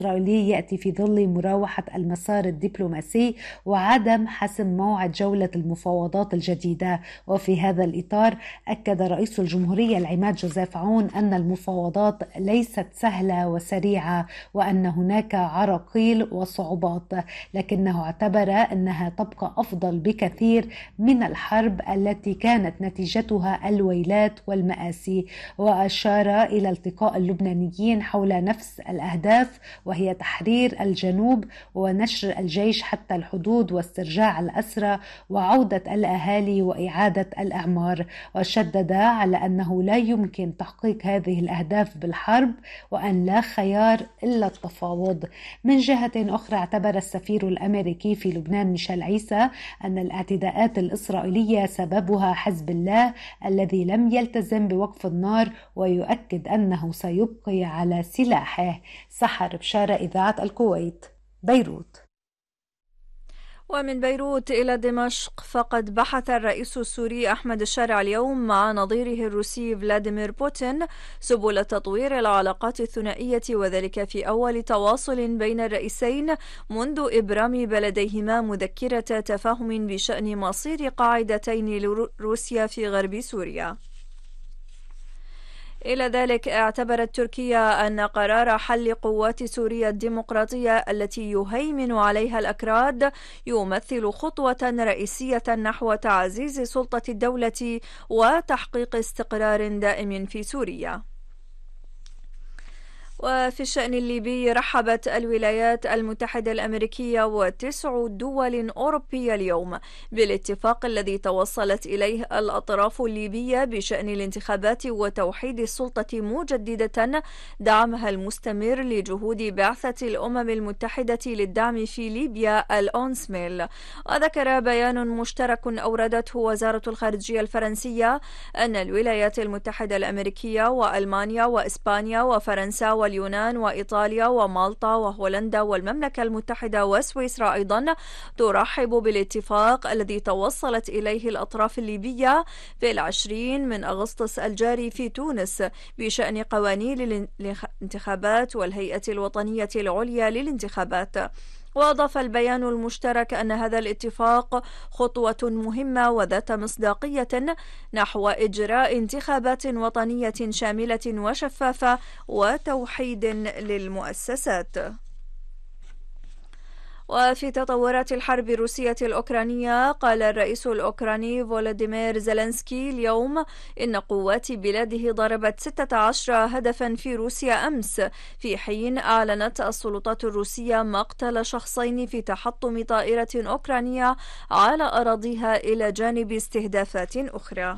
الإسرائيلي يأتي في ظل مراوحة المسار الدبلوماسي وعدم حسم موعد جولة المفاوضات الجديدة. وفي هذا الإطار أكد رئيس الجمهورية العماد جوزيف عون أن المفاوضات ليست سهلة وسريعة وأن هناك عراقيل وصعوبات، لكنه اعتبر أنها تبقى أفضل بكثير من الحرب التي كانت نتيجتها الويلات والمآسي. وأشار إلى التقاء اللبنانيين حول نفس الأهداف، وهي تحرير الجنوب ونشر الجيش حتى الحدود واسترجاع الأسرى وعودة الأهالي وإعادة الأعمار. وشدد على أنه لا يمكن تحقيق هذه الأهداف بالحرب وأن لا خيار إلا التفاوض. من جهة أخرى اعتبر السفير الأمريكي في لبنان ميشيل عيسى أن الاعتداءات الإسرائيلية سببها حزب الله الذي لم يلتزم بوقف النار، ويؤكد أنه سيبقي على سلاحه. سحر بشارة، إذاعة الكويت، بيروت. ومن بيروت إلى دمشق، فقد بحث الرئيس السوري أحمد الشارع اليوم مع نظيره الروسي فلاديمير بوتين سبل تطوير العلاقات الثنائية، وذلك في أول تواصل بين الرئيسين منذ إبرام بلديهما مذكرة تفاهم بشأن مصير قاعدتين لروسيا في غرب سوريا. إلى ذلك اعتبرت تركيا أن قرار حل قوات سوريا الديمقراطية التي يهيمن عليها الأكراد يمثل خطوة رئيسية نحو تعزيز سلطة الدولة وتحقيق استقرار دائم في سوريا. وفي الشأن الليبي، رحبت الولايات المتحدة الأمريكية و9 دول أوروبية اليوم بالاتفاق الذي توصلت إليه الأطراف الليبية بشأن الانتخابات وتوحيد السلطة مجددة، دعمها المستمر لجهود بعثة الأمم المتحدة للدعم في ليبيا الأونسميل. وذكر بيان مشترك أوردته وزارة الخارجية الفرنسية أن الولايات المتحدة الأمريكية وألمانيا وإسبانيا وفرنسا واليونان وإيطاليا ومالطا وهولندا والمملكة المتحدة وسويسرا أيضا ترحب بالاتفاق الذي توصلت إليه الأطراف الليبية في 20 أغسطس الجاري في تونس بشأن قوانين الانتخابات والهيئة الوطنية العليا للانتخابات. وأضاف البيان المشترك أن هذا الاتفاق خطوة مهمة وذات مصداقية نحو إجراء انتخابات وطنية شاملة وشفافة وتوحيد للمؤسسات. وفي تطورات الحرب الروسية الأوكرانية، قال الرئيس الأوكراني فولوديمير زيلينسكي اليوم إن قوات بلاده ضربت 16 هدفا في روسيا أمس، في حين أعلنت السلطات الروسية مقتل شخصين في تحطم طائرة أوكرانية على أراضيها إلى جانب استهدافات أخرى.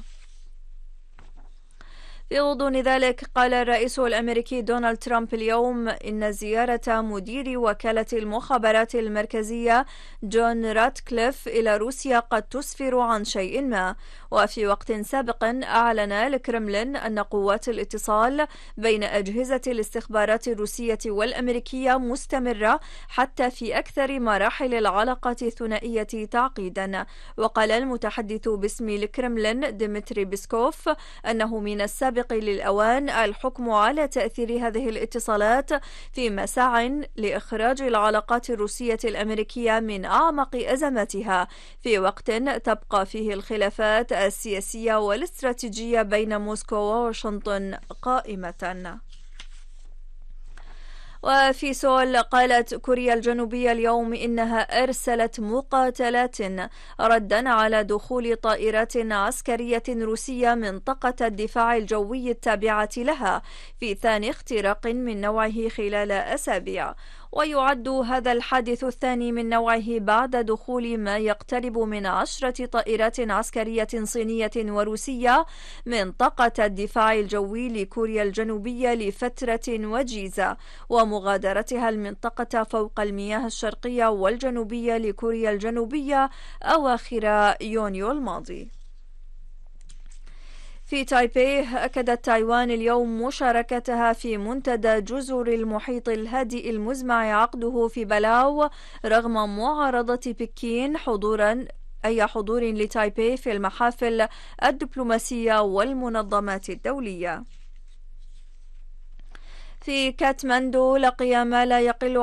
في غضون ذلك، قال الرئيس الأمريكي دونالد ترامب اليوم إن زيارة مدير وكالة المخابرات المركزية جون راتكليف إلى روسيا قد تسفر عن شيء ما. وفي وقت سابق أعلن الكرملين أن قوات الاتصال بين أجهزة الاستخبارات الروسية والأمريكية مستمرة حتى في أكثر مراحل العلاقات الثنائية تعقيدا. وقال المتحدث باسم الكرملين ديمتري بيسكوف أنه من السابق للأوان الحكم على تأثير هذه الاتصالات في مساع لإخراج العلاقات الروسية الأمريكية من أعمق أزماتها، في وقت تبقى فيه الخلافات السياسية والاستراتيجية بين موسكو وواشنطن قائمة. وفي سول، قالت كوريا الجنوبية اليوم إنها أرسلت مقاتلات ردا على دخول طائرات عسكرية روسية منطقة الدفاع الجوي التابعة لها في ثاني اختراق من نوعه خلال أسابيع. ويعد هذا الحادث الثاني من نوعه بعد دخول ما يقترب من 10 طائرات عسكرية صينية وروسية منطقة الدفاع الجوي لكوريا الجنوبية لفترة وجيزة، ومغادرتها المنطقة فوق المياه الشرقية والجنوبية لكوريا الجنوبية أواخر يونيو الماضي. في تايبي، أكدت تايوان اليوم مشاركتها في منتدى جزر المحيط الهادئ المزمع عقده في بلاو رغم معارضة بكين حضور لتايبي في المحافل الدبلوماسية والمنظمات الدولية. في كاتماندو لقي ما لا يقل